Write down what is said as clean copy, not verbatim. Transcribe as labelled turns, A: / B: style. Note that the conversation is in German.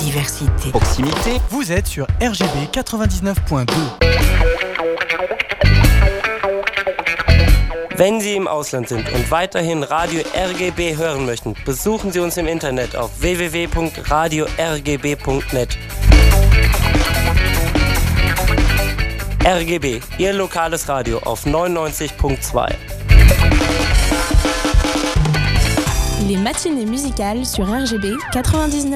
A: Diversité.
B: Proximité.
C: Vous êtes sur RGB 99.2.
D: Wenn Sie im Ausland sind und weiterhin Radio RGB hören möchten, besuchen Sie uns im Internet auf www.radiorgb.net. RGB, Ihr lokales Radio auf 99.2.
E: Les matinées musicales sur RGB 99.